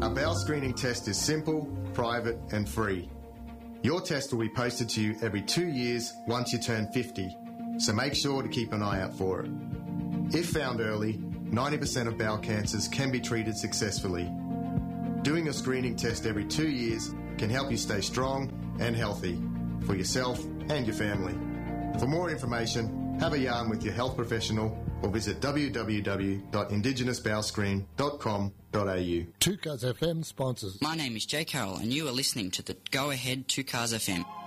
A bowel screening test is simple, private and free. Your test will be posted to you every 2 years once you turn 50, so make sure to keep an eye out for it. If found early, 90% of bowel cancers can be treated successfully. Doing a screening test every 2 years can help you stay strong and healthy for yourself and your family. For more information, have a yarn with your health professional or visit www.indigenousbowelscreen.com.au. 2 Cars FM sponsors. My name is Jay Carroll and you are listening to the Go Ahead 2 Cars FM.